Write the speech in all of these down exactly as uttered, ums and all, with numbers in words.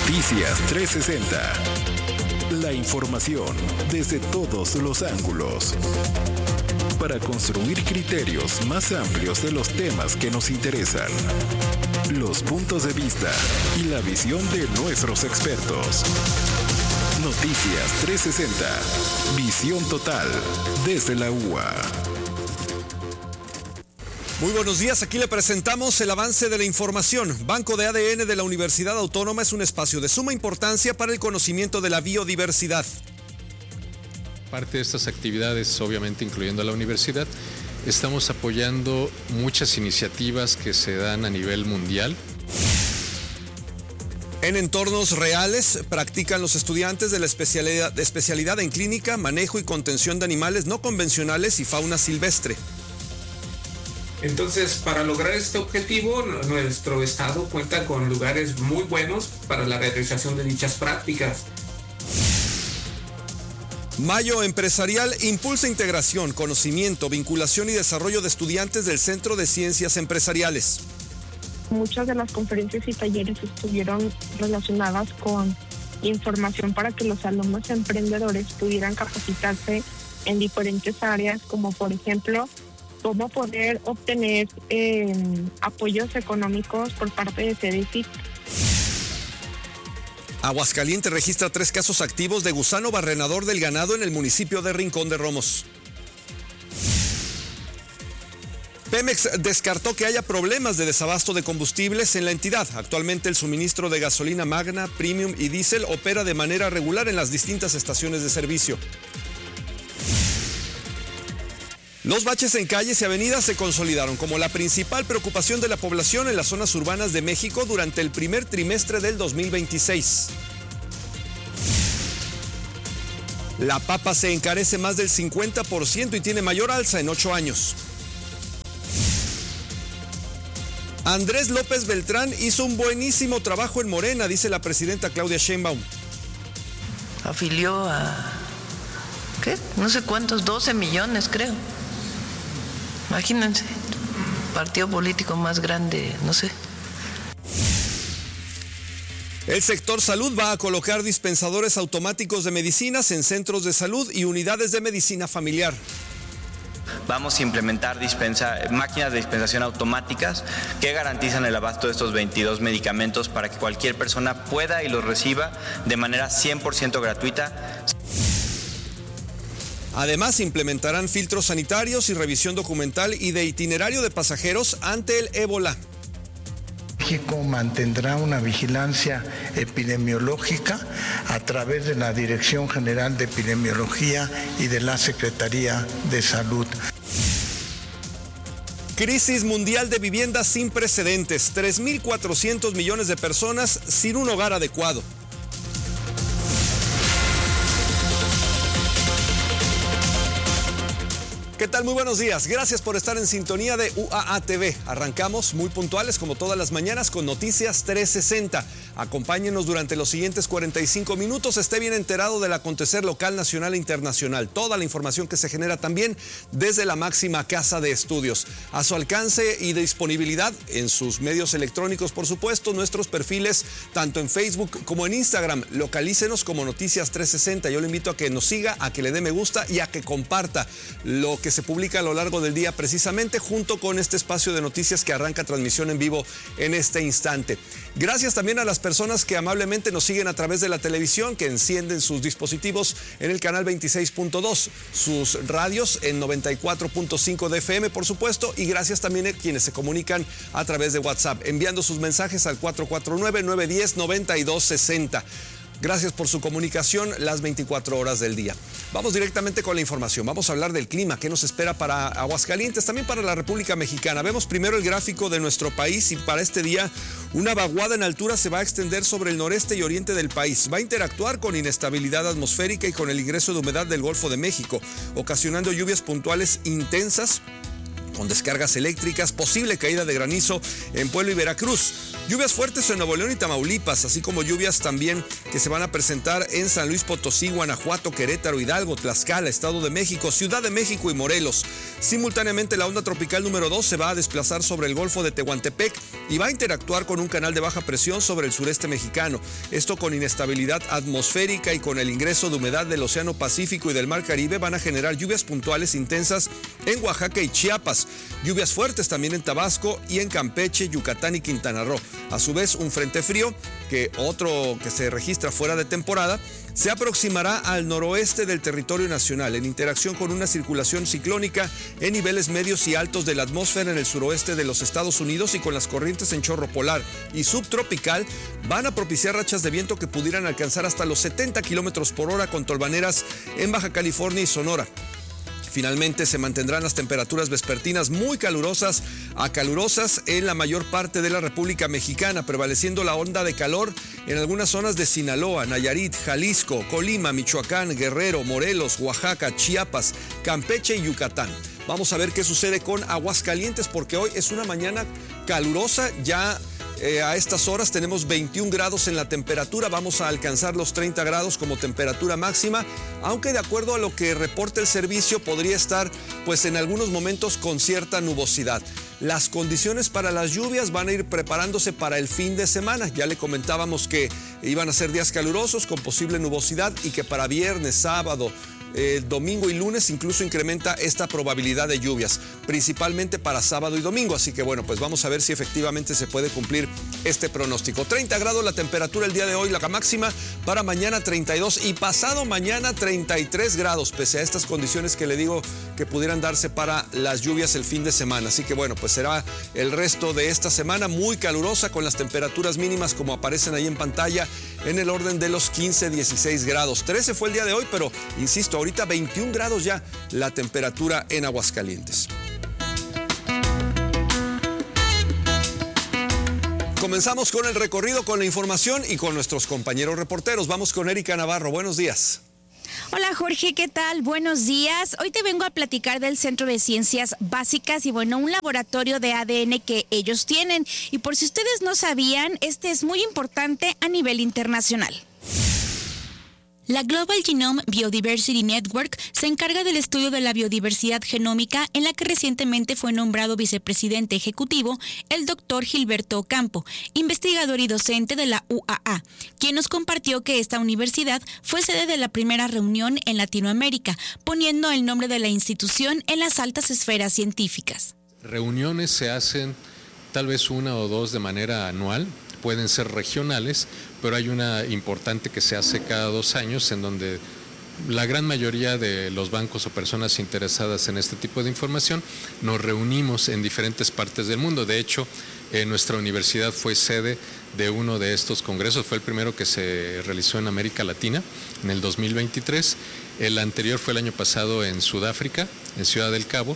Noticias trescientos sesenta. La información desde todos los ángulos. Para construir criterios más amplios de los temas que nos interesan. Los puntos de vista y la visión de nuestros expertos. Noticias trescientos sesenta. Visión total desde la U A. Muy buenos días, aquí le presentamos el avance de la información. Banco de A D N de la Universidad Autónoma es un espacio de suma importancia para el conocimiento de la biodiversidad. Parte de estas actividades, obviamente incluyendo a la universidad, estamos apoyando muchas iniciativas que se dan a nivel mundial. En entornos reales, practican los estudiantes de la especialidad, de especialidad en clínica, manejo y contención de animales no convencionales y fauna silvestre. Entonces, para lograr este objetivo, nuestro estado cuenta con lugares muy buenos para la realización de dichas prácticas. Mayo Empresarial impulsa integración, conocimiento, vinculación y desarrollo de estudiantes del Centro de Ciencias Empresariales. Muchas de las conferencias y talleres estuvieron relacionadas con información para que los alumnos emprendedores pudieran capacitarse en diferentes áreas, como por ejemplo, cómo poder obtener eh, apoyos económicos por parte de CEDESIT. Aguascalientes registra tres casos activos de gusano barrenador del ganado en el municipio de Rincón de Romos. Pemex descartó que haya problemas de desabasto de combustibles en la entidad. Actualmente el suministro de gasolina magna, premium y diésel opera de manera regular en las distintas estaciones de servicio. Los baches en calles y avenidas se consolidaron como la principal preocupación de la población en las zonas urbanas de México durante el primer trimestre del dos mil veintiséis. La papa se encarece más del cincuenta por ciento y tiene mayor alza en ocho años. Andrés López Beltrán hizo un buenísimo trabajo en Morena, dice la presidenta Claudia Sheinbaum. Afilió a, ¿qué? No sé cuántos, doce millones creo. Imagínense, partido político más grande, no sé. El sector salud va a colocar dispensadores automáticos de medicinas en centros de salud y unidades de medicina familiar. Vamos a implementar dispensa, máquinas de dispensación automáticas que garantizan el abasto de estos veintidós medicamentos para que cualquier persona pueda y los reciba de manera cien por ciento gratuita. Además, implementarán filtros sanitarios y revisión documental y de itinerario de pasajeros ante el ébola. México mantendrá una vigilancia epidemiológica a través de la Dirección General de Epidemiología y de la Secretaría de Salud. Crisis mundial de vivienda sin precedentes. tres mil cuatrocientos millones de personas sin un hogar adecuado. ¿Qué tal? Muy buenos días. Gracias por estar en sintonía de U A A T V. Arrancamos muy puntuales como todas las mañanas con Noticias trescientos sesenta. Acompáñenos durante los siguientes cuarenta y cinco minutos. Esté bien enterado del acontecer local, nacional e internacional. Toda la información que se genera también desde la máxima casa de estudios. A su alcance y disponibilidad en sus medios electrónicos, por supuesto, nuestros perfiles tanto en Facebook como en Instagram. Localícenos como Noticias trescientos sesenta. Yo le invito a que nos siga, a que le dé me gusta y a que comparta lo que se publica a lo largo del día precisamente junto con este espacio de noticias que arranca transmisión en vivo en este instante. Gracias también a las personas que amablemente nos siguen a través de la televisión, que encienden sus dispositivos en el canal veintiséis punto dos, sus radios en noventa y cuatro punto cinco de F M, por supuesto, y gracias también a quienes se comunican a través de WhatsApp, enviando sus mensajes al cuatro cuatro nueve, nueve uno cero, nueve dos seis cero. Gracias por su comunicación las veinticuatro horas del día. Vamos directamente con la información. Vamos a hablar del clima, qué nos espera para Aguascalientes, también para la República Mexicana. Vemos primero el gráfico de nuestro país y para este día una vaguada en altura se va a extender sobre el noreste y oriente del país. Va a interactuar con inestabilidad atmosférica y con el ingreso de humedad del Golfo de México, ocasionando lluvias puntuales intensas con descargas eléctricas, posible caída de granizo en Puebla y Veracruz. Lluvias fuertes en Nuevo León y Tamaulipas, así como lluvias también que se van a presentar en San Luis Potosí, Guanajuato, Querétaro, Hidalgo, Tlaxcala, Estado de México, Ciudad de México y Morelos. Simultáneamente, la onda tropical número dos se va a desplazar sobre el Golfo de Tehuantepec y va a interactuar con un canal de baja presión sobre el sureste mexicano. Esto con inestabilidad atmosférica y con el ingreso de humedad del Océano Pacífico y del Mar Caribe van a generar lluvias puntuales intensas en Oaxaca y Chiapas. Lluvias fuertes también en Tabasco y en Campeche, Yucatán y Quintana Roo. A su vez, un frente frío, que otro que se registra fuera de temporada, se aproximará al noroeste del territorio nacional en interacción con una circulación ciclónica en niveles medios y altos de la atmósfera en el suroeste de los Estados Unidos y con las corrientes en chorro polar y subtropical van a propiciar rachas de viento que pudieran alcanzar hasta los setenta kilómetros por hora con tolvaneras en Baja California y Sonora. Finalmente se mantendrán las temperaturas vespertinas muy calurosas a calurosas en la mayor parte de la República Mexicana, prevaleciendo la onda de calor en algunas zonas de Sinaloa, Nayarit, Jalisco, Colima, Michoacán, Guerrero, Morelos, Oaxaca, Chiapas, Campeche y Yucatán. Vamos a ver qué sucede con Aguascalientes porque hoy es una mañana calurosa, ya Eh, a estas horas tenemos veintiún grados en la temperatura, vamos a alcanzar los treinta grados como temperatura máxima, aunque de acuerdo a lo que reporta el servicio podría estar pues en algunos momentos con cierta nubosidad. Las condiciones para las lluvias van a ir preparándose para el fin de semana. Ya le comentábamos que iban a ser días calurosos con posible nubosidad y que para viernes, sábado, Eh, domingo y lunes incluso incrementa esta probabilidad de lluvias, principalmente para sábado y domingo. Así que bueno, pues vamos a ver si efectivamente se puede cumplir este pronóstico. treinta grados la temperatura el día de hoy, la máxima para mañana treinta y dos y pasado mañana treinta y tres grados, pese a estas condiciones que le digo que pudieran darse para las lluvias el fin de semana. Así que bueno, pues será el resto de esta semana muy calurosa con las temperaturas mínimas como aparecen ahí en pantalla en el orden de los quince, dieciséis grados. trece fue el día de hoy, pero insisto, ahorita veintiún grados ya la temperatura en Aguascalientes. Comenzamos con el recorrido, con la información y con nuestros compañeros reporteros. Vamos con Erika Navarro. Buenos días. Hola Jorge, ¿qué tal? Buenos días. Hoy te vengo a platicar del Centro de Ciencias Básicas y bueno, un laboratorio de A D N que ellos tienen. Y por si ustedes no sabían, este es muy importante a nivel internacional. La Global Genome Biodiversity Network se encarga del estudio de la biodiversidad genómica, en la que recientemente fue nombrado vicepresidente ejecutivo el doctor Gilberto Ocampo, investigador y docente de la U A A, quien nos compartió que esta universidad fue sede de la primera reunión en Latinoamérica, poniendo el nombre de la institución en las altas esferas científicas. Reuniones se hacen tal vez una o dos de manera anual, pueden ser regionales, pero hay una importante que se hace cada dos años en donde la gran mayoría de los bancos o personas interesadas en este tipo de información nos reunimos en diferentes partes del mundo. De hecho, eh, nuestra universidad fue sede de uno de estos congresos, fue el primero que se realizó en América Latina en el dos mil veintitrés, el anterior fue el año pasado en Sudáfrica, en Ciudad del Cabo,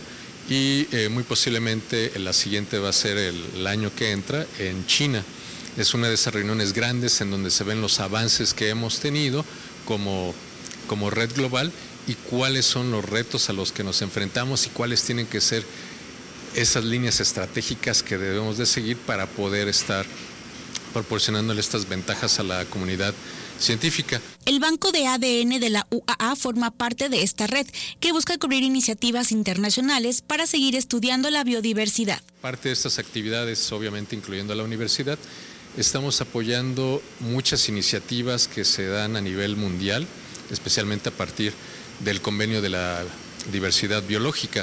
y eh, muy posiblemente la siguiente va a ser el, el año que entra en China. Es una de esas reuniones grandes en donde se ven los avances que hemos tenido como, como red global y cuáles son los retos a los que nos enfrentamos y cuáles tienen que ser esas líneas estratégicas que debemos de seguir para poder estar proporcionándole estas ventajas a la comunidad científica. El Banco de A D N de la U A A forma parte de esta red que busca cubrir iniciativas internacionales para seguir estudiando la biodiversidad. Parte de estas actividades, obviamente incluyendo a la universidad, estamos apoyando muchas iniciativas que se dan a nivel mundial, especialmente a partir del convenio de la diversidad biológica.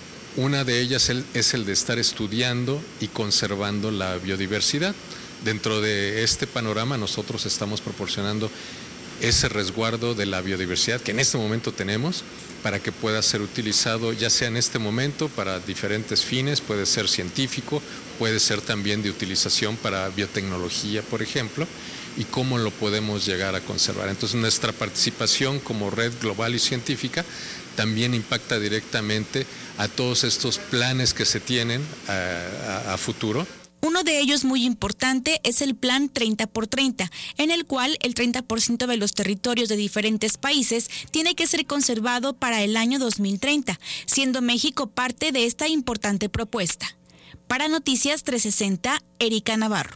Una de ellas es el de estar estudiando y conservando la biodiversidad. Dentro de este panorama nosotros estamos proporcionando ese resguardo de la biodiversidad que en este momento tenemos para que pueda ser utilizado ya sea en este momento para diferentes fines, puede ser científico, puede ser también de utilización para biotecnología, por ejemplo, y cómo lo podemos llegar a conservar. Entonces nuestra participación como red global y científica también impacta directamente a todos estos planes que se tienen a, a, a futuro. Uno de ellos muy importante es el Plan treinta por treinta, en el cual el treinta por ciento de los territorios de diferentes países tiene que ser conservado para el año dos mil treinta, siendo México parte de esta importante propuesta. Para Noticias trescientos sesenta, Erika Navarro.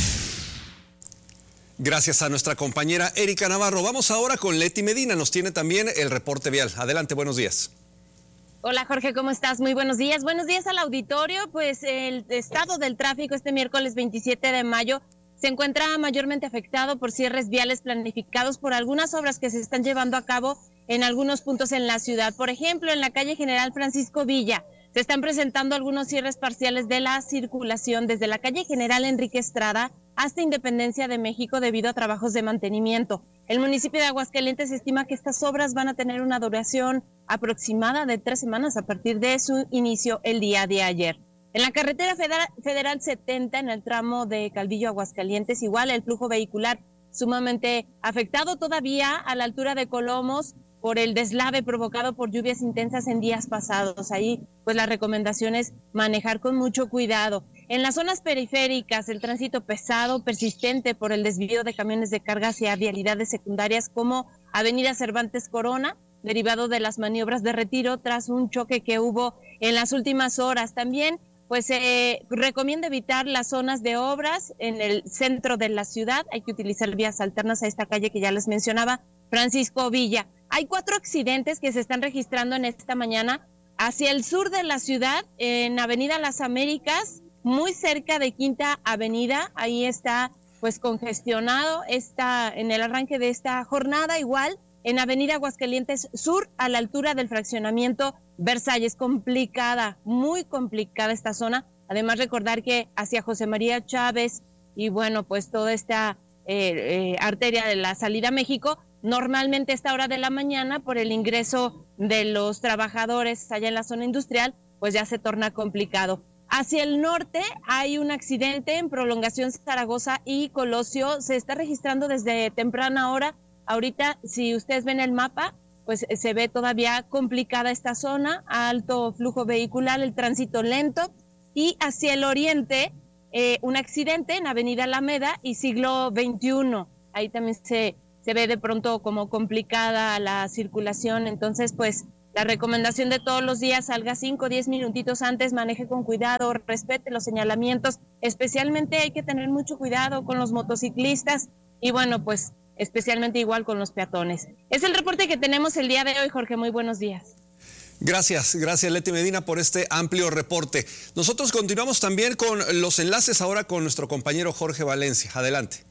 Gracias a nuestra compañera Erika Navarro. Vamos ahora con Leti Medina, nos tiene también el reporte vial. Adelante, buenos días. Hola Jorge, ¿cómo estás? Muy buenos días. Buenos días al auditorio. Pues el estado del tráfico este miércoles veintisiete de mayo se encuentra mayormente afectado por cierres viales planificados por algunas obras que se están llevando a cabo en algunos puntos en la ciudad. Por ejemplo, en la calle General Francisco Villa se están presentando algunos cierres parciales de la circulación desde la calle General Enrique Estrada hasta Independencia de México debido a trabajos de mantenimiento. El municipio de Aguascalientes estima que estas obras van a tener una duración aproximada de tres semanas a partir de su inicio el día de ayer. En la carretera federal, federal setenta, en el tramo de Calvillo Aguascalientes, igual el flujo vehicular sumamente afectado todavía a la altura de Colomos por el deslave provocado por lluvias intensas en días pasados. Ahí pues la recomendación es manejar con mucho cuidado. En las zonas periféricas, el tránsito pesado, persistente por el desvío de camiones de carga hacia vialidades secundarias como Avenida Cervantes Corona, derivado de las maniobras de retiro tras un choque que hubo en las últimas horas. También pues se eh, recomienda evitar las zonas de obras en el centro de la ciudad. Hay que utilizar vías alternas a esta calle que ya les mencionaba, Francisco Villa. Hay cuatro accidentes que se están registrando en esta mañana hacia el sur de la ciudad, en Avenida Las Américas, muy cerca de Quinta Avenida. Ahí está pues congestionado, está en el arranque de esta jornada. Igual en Avenida Aguascalientes Sur, a la altura del fraccionamiento Versalles. Complicada, muy complicada esta zona. Además, recordar que hacia José María Chávez y bueno, pues toda esta eh, eh, arteria de la salida a México, normalmente a esta hora de la mañana, por el ingreso de los trabajadores allá en la zona industrial, pues ya se torna complicado. Hacia el norte hay un accidente en prolongación Zaragoza y Colosio. Se está registrando desde temprana hora. Ahorita, si ustedes ven el mapa, pues se ve todavía complicada esta zona, alto flujo vehicular, el tránsito lento. Y hacia el oriente, eh, un accidente en Avenida Alameda y Siglo veintiuno. Ahí también se, se ve de pronto como complicada la circulación. Entonces, pues la recomendación de todos los días: salga cinco o diez minutitos antes, maneje con cuidado, respete los señalamientos. Especialmente hay que tener mucho cuidado con los motociclistas y bueno, pues especialmente igual con los peatones. Es el reporte que tenemos el día de hoy, Jorge. Muy buenos días. Gracias, gracias Leti Medina por este amplio reporte. Nosotros continuamos también con los enlaces ahora con nuestro compañero Jorge Valencia. Adelante.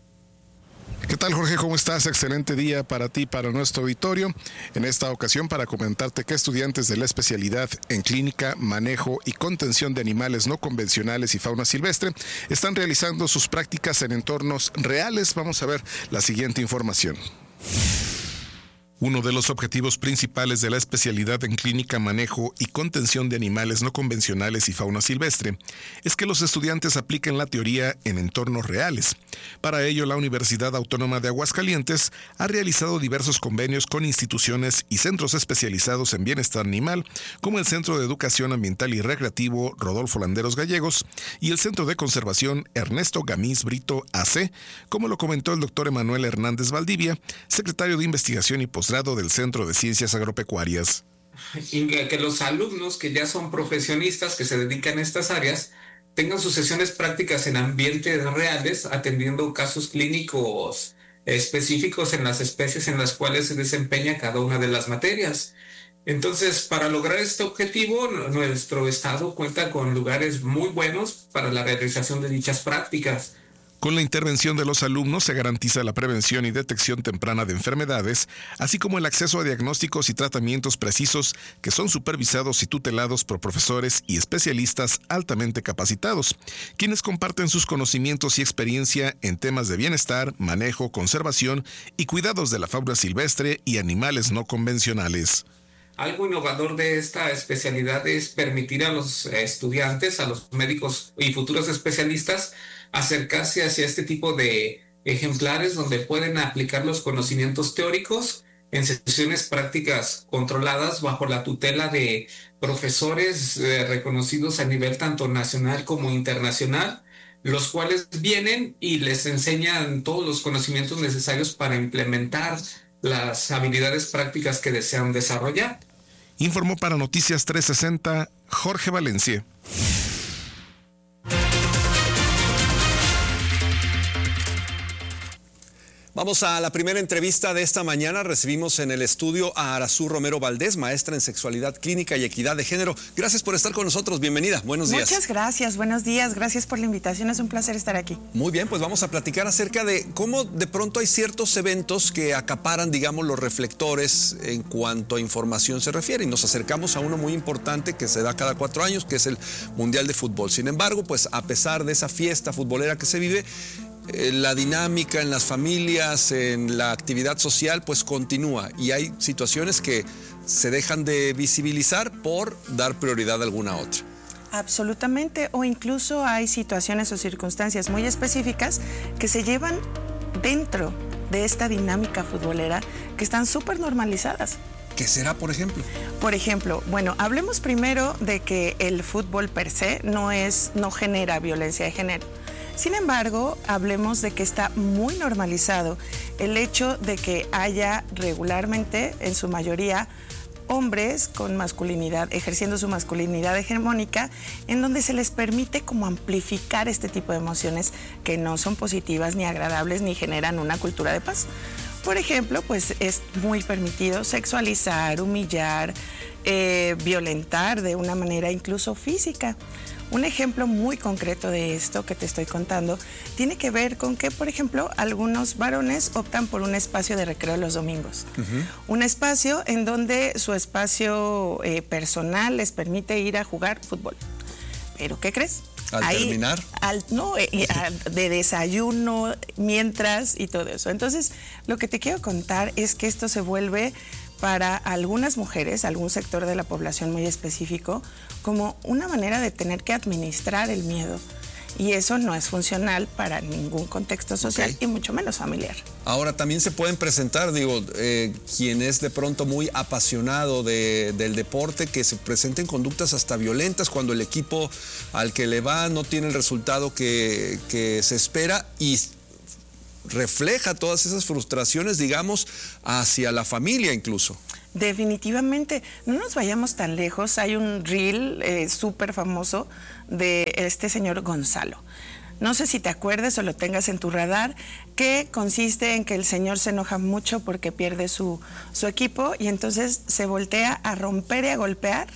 ¿Qué tal, Jorge? ¿Cómo estás? Excelente día para ti, para nuestro auditorio. En esta ocasión, para comentarte que estudiantes de la especialidad en clínica, manejo y contención de animales no convencionales y fauna silvestre están realizando sus prácticas en entornos reales. Vamos a ver la siguiente información. Uno de los objetivos principales de la especialidad en clínica, manejo y contención de animales no convencionales y fauna silvestre es que los estudiantes apliquen la teoría en entornos reales. Para ello, la Universidad Autónoma de Aguascalientes ha realizado diversos convenios con instituciones y centros especializados en bienestar animal, como el Centro de Educación Ambiental y Recreativo Rodolfo Landeros Gallegos y el Centro de Conservación Ernesto Gamiz Brito A C, como lo comentó el doctor Emanuel Hernández Valdivia, secretario de Investigación y Posgrado del Centro de Ciencias Agropecuarias. Y que los alumnos que ya son profesionistas, que se dedican a estas áreas, tengan sus sesiones prácticas en ambientes reales, atendiendo casos clínicos específicos en las especies en las cuales se desempeña cada una de las materias. Entonces, para lograr este objetivo, nuestro estado cuenta con lugares muy buenos para la realización de dichas prácticas. Con la intervención de los alumnos se garantiza la prevención y detección temprana de enfermedades, así como el acceso a diagnósticos y tratamientos precisos que son supervisados y tutelados por profesores y especialistas altamente capacitados, quienes comparten sus conocimientos y experiencia en temas de bienestar, manejo, conservación y cuidados de la fauna silvestre y animales no convencionales. Algo innovador de esta especialidad es permitir a los estudiantes, a los médicos y futuros especialistas, acercarse hacia este tipo de ejemplares donde pueden aplicar los conocimientos teóricos en sesiones prácticas controladas bajo la tutela de profesores eh, reconocidos a nivel tanto nacional como internacional, los cuales vienen y les enseñan todos los conocimientos necesarios para implementar las habilidades prácticas que desean desarrollar. Informó para Noticias trescientos sesenta Jorge Valencia. Vamos a la primera entrevista de esta mañana. Recibimos en el estudio a Aracú Romero Valdés, maestra en Sexualidad Clínica y Equidad de Género. Gracias por estar con nosotros. Bienvenida. Buenos días. Muchas gracias. Buenos días. Gracias por la invitación. Es un placer estar aquí. Muy bien, pues vamos a platicar acerca de cómo de pronto hay ciertos eventos que acaparan, digamos, los reflectores en cuanto a información se refiere. Y nos acercamos a uno muy importante que se da cada cuatro años, que es el Mundial de Fútbol. Sin embargo, pues a pesar de esa fiesta futbolera que se vive, la dinámica en las familias, en la actividad social, pues continúa y hay situaciones que se dejan de visibilizar por dar prioridad a alguna otra. Absolutamente, o incluso hay situaciones o circunstancias muy específicas que se llevan dentro de esta dinámica futbolera que están súper normalizadas. ¿Qué será, por ejemplo? Por ejemplo, bueno, hablemos primero de que el fútbol per se no es, no genera violencia de género. Sin embargo, hablemos de que está muy normalizado el hecho de que haya regularmente, en su mayoría, hombres con masculinidad, ejerciendo su masculinidad hegemónica, en donde se les permite como amplificar este tipo de emociones que no son positivas ni agradables ni generan una cultura de paz. Por ejemplo, pues es muy permitido sexualizar, humillar, eh, violentar de una manera incluso física. Un ejemplo muy concreto de esto que te estoy contando tiene que ver con que, por ejemplo, algunos varones optan por un espacio de recreo los domingos. Uh-huh. Un espacio en donde su espacio eh, personal les permite ir a jugar fútbol. ¿Pero qué crees? ¿Al Ahí, terminar? Al, no, eh, al, de desayuno, mientras y todo eso. Entonces, lo que te quiero contar es que esto se vuelve para algunas mujeres, algún sector de la población muy específico, como una manera de tener que administrar el miedo. Y eso no es funcional para ningún contexto social, okay, y mucho menos familiar. Ahora, también se pueden presentar, digo, eh, quien es de pronto muy apasionado de, del deporte, que se presenten conductas hasta violentas cuando el equipo al que le va no tiene el resultado que, que se espera y refleja todas esas frustraciones, digamos, hacia la familia incluso. Definitivamente, no nos vayamos tan lejos. Hay un reel eh, súper famoso de este señor Gonzalo. No sé si te acuerdes o lo tengas en tu radar, que consiste en que el señor se enoja mucho porque pierde su, su equipo y entonces se voltea a romper y a golpear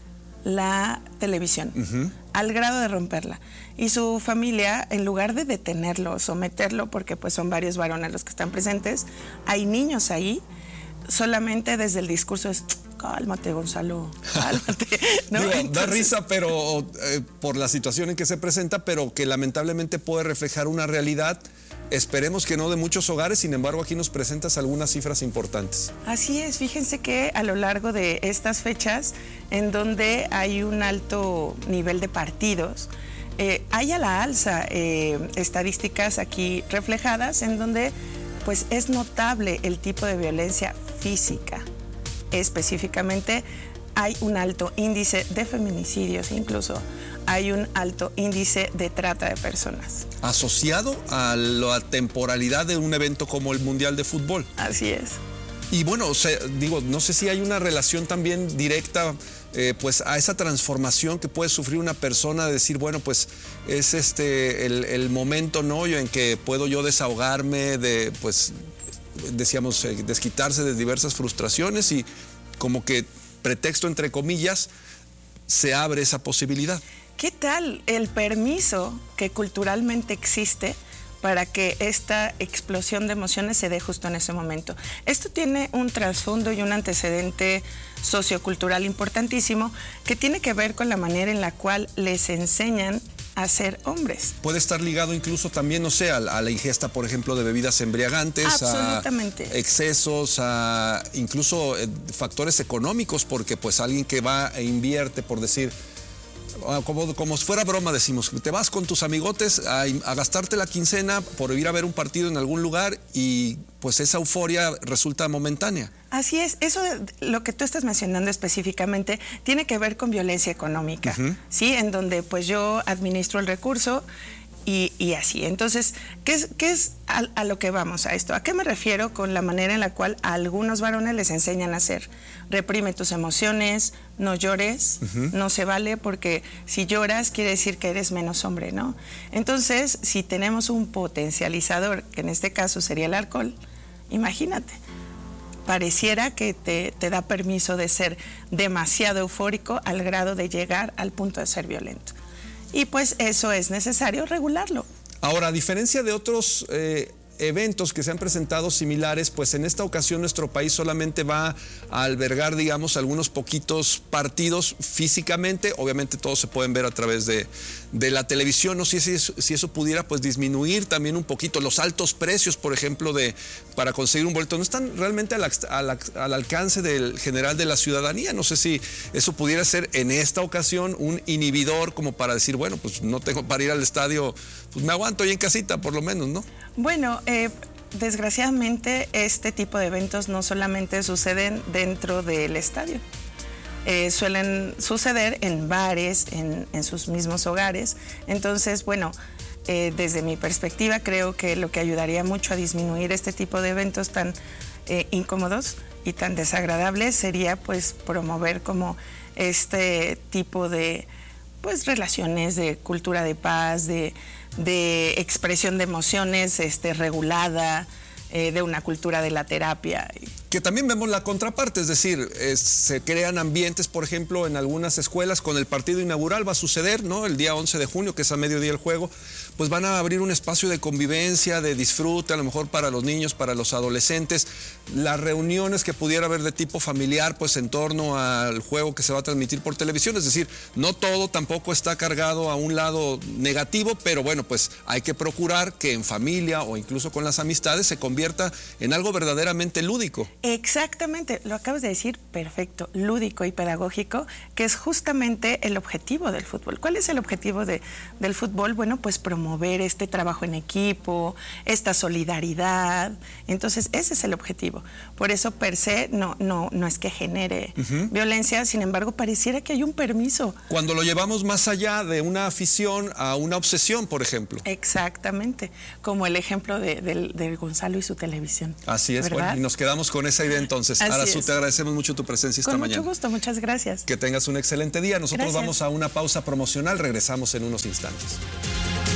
la televisión, uh-huh, al grado de romperla. Y su familia, en lugar de detenerlo, someterlo, porque pues son varios varones los que están presentes, hay niños ahí, solamente desde el discurso es, cálmate, Gonzalo, cálmate. ¿No? Digo, Entonces, da risa, pero eh, por la situación en que se presenta, pero que lamentablemente puede reflejar una realidad. Esperemos que no de muchos hogares, sin embargo aquí nos presentas algunas cifras importantes. Así es, fíjense que a lo largo de estas fechas, en donde hay un alto nivel de partidos, eh, hay a la alza eh, estadísticas aquí reflejadas, en donde pues es notable el tipo de violencia física. Específicamente hay un alto índice de feminicidios, incluso hay un alto índice de trata de personas. Asociado a la temporalidad de un evento como el Mundial de Fútbol. Así es. Y bueno, o sea, digo, no sé si hay una relación también directa eh, pues a esa transformación que puede sufrir una persona, de decir, bueno, pues es este el, el momento, ¿no?, en que puedo yo desahogarme, de, pues, decíamos, eh, desquitarse de diversas frustraciones y como que pretexto, entre comillas, se abre esa posibilidad. ¿Qué tal el permiso que culturalmente existe para que esta explosión de emociones se dé justo en ese momento? Esto tiene un trasfondo y un antecedente sociocultural importantísimo que tiene que ver con la manera en la cual les enseñan a ser hombres. Puede estar ligado incluso también, no sé, a, a la ingesta, por ejemplo, de bebidas embriagantes, absolutamente, a excesos, a incluso eh, factores económicos, porque pues alguien que va e invierte, por decir, Como, como si fuera broma, decimos, te vas con tus amigotes a, a gastarte la quincena por ir a ver un partido en algún lugar y pues esa euforia resulta momentánea. Así es, eso, lo que tú estás mencionando específicamente, tiene que ver con violencia económica, uh-huh, ¿sí? En donde pues yo administro el recurso Y, y así. Entonces, ¿qué es, qué es a, a lo que vamos a esto? ¿A qué me refiero con la manera en la cual a algunos varones les enseñan a hacer? Reprime tus emociones, no llores, uh-huh. no se vale, porque si lloras quiere decir que eres menos hombre, ¿no? Entonces, si tenemos un potencializador, que en este caso sería el alcohol, imagínate, pareciera que te, te da permiso de ser demasiado eufórico al grado de llegar al punto de ser violento. Y pues eso es necesario regularlo. Ahora, a diferencia de otros eh, eventos que se han presentado similares, pues en esta ocasión nuestro país solamente va a albergar, digamos, algunos poquitos partidos físicamente. Obviamente todos se pueden ver a través de, de la televisión. No sé si eso, si eso pudiera pues disminuir también un poquito los altos precios, por ejemplo, de para conseguir un boleto. No están realmente al, al, al alcance del general de la ciudadanía. No sé si eso pudiera ser en esta ocasión un inhibidor como para decir, bueno, pues no tengo para ir al estadio, pues me aguanto ahí en casita por lo menos, ¿no? Bueno, eh, desgraciadamente este tipo de eventos no solamente suceden dentro del estadio, eh, suelen suceder en bares, en, en sus mismos hogares. Entonces, bueno, eh, desde mi perspectiva creo que lo que ayudaría mucho a disminuir este tipo de eventos tan eh, incómodos y tan desagradables sería pues promover como este tipo de pues relaciones, de cultura de paz, de de expresión de emociones este, regulada, eh, de una cultura de la terapia. Que también vemos la contraparte, es decir, es, se crean ambientes, por ejemplo, en algunas escuelas con el partido inaugural va a suceder, ¿no? El día once de junio, que es a mediodía el juego, pues van a abrir un espacio de convivencia, de disfrute, a lo mejor para los niños, para los adolescentes. Las reuniones que pudiera haber de tipo familiar, pues en torno al juego que se va a transmitir por televisión, es decir, no todo tampoco está cargado a un lado negativo, pero bueno, pues hay que procurar que en familia o incluso con las amistades se convierta en algo verdaderamente lúdico. Exactamente, lo acabas de decir, perfecto, lúdico y pedagógico, que es justamente el objetivo del fútbol. ¿Cuál es el objetivo de, del fútbol? Bueno, pues promover este trabajo en equipo, esta solidaridad. Entonces, ese es el objetivo. Por eso, per se, no, no, no es que genere uh-huh. violencia, sin embargo, pareciera que hay un permiso. Cuando lo llevamos más allá de una afición a una obsesión, por ejemplo. Exactamente, como el ejemplo de, de, de Gonzalo y su televisión. Así es, bueno, y nos quedamos con esa idea entonces. Arazu, te agradecemos mucho tu presencia esta con mañana. Con mucho gusto, muchas gracias. Que tengas un excelente día. Nosotros gracias. Vamos a una pausa promocional, regresamos en unos instantes.